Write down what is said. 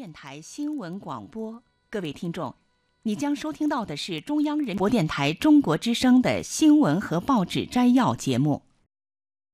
电台新闻广播，各位听众，你将收听到的是中央人民广播电台中国之声的新闻和报纸摘要节目。